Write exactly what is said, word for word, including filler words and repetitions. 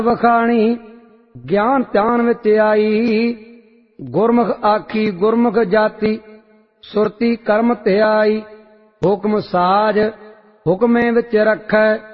ਵਖਾਣੀ ਗਿਆਨ ਧਿਆਨ ਵਿੱਚ ਆਈ। ਗੁਰਮੁਖ ਆਖੀ ਗੁਰਮੁਖ ਜਾਤੀ ਸੁਰਤੀ ਕਰਮ ਧਿਆਈ। ਹੁਕਮ ਸਾਜ ਹੁਕਮੇ ਵਿੱਚ ਰਖੈ